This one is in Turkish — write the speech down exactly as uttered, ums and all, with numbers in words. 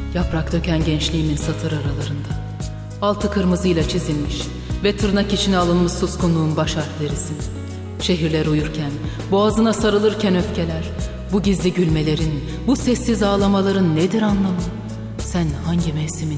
Yaprak döken gençliğimin satır aralarında, altı kırmızıyla çizilmiş ve tırnak içine alınmış suskunluğun baş harflerisin. Şehirler uyurken, boğazına sarılırken öfkeler, bu gizli gülmelerin, bu sessiz ağlamaların nedir anlamı? Sen hangi mevsimin